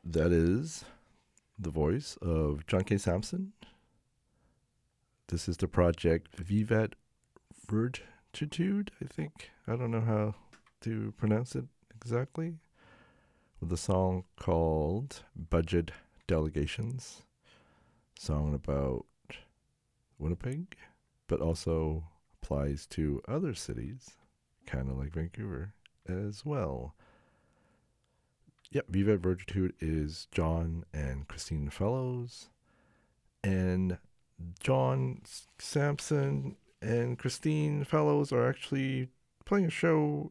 That is the voice of John K. Sampson. This is the project Vivat Virtitude, I think. I don't know how to pronounce it exactly. With a song called Budget Delegations. Song about Winnipeg, but also applies to other cities, kind of like Vancouver as well. Yep, Viva Virtitude is John and Christine Fellows. And John Sampson and Christine Fellows are actually playing a show